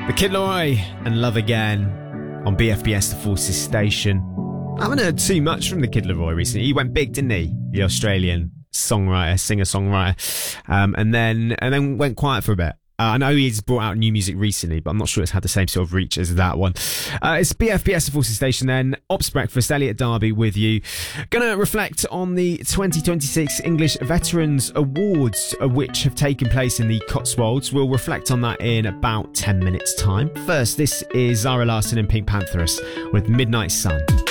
The Kid Laroi and Love Again on BFBS The Forces Station. I haven't heard too much from the Kid Laroi recently. He went big, didn't he? The Australian songwriter, singer-songwriter, and then went quiet for a bit. I know he's brought out new music recently, but I'm not sure it's had the same sort of reach as that one. It's BFBS The Forces Station then. Ops Breakfast, Elliot Darby with you. Gonna reflect on the 2026 English Veterans Awards, which have taken place in the Cotswolds. We'll reflect on that in about 10 minutes' time. First, this is Zara Larsson and Pink Pantheress with Midnight Sun.